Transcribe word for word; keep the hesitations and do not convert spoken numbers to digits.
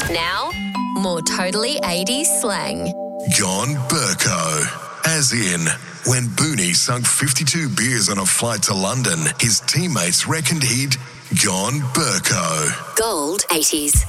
Now, more totally eighties slang. Gone Burko. As in, when Booney sunk fifty-two beers on a flight to London, his teammates reckoned he'd gone Burko. Gold eighties.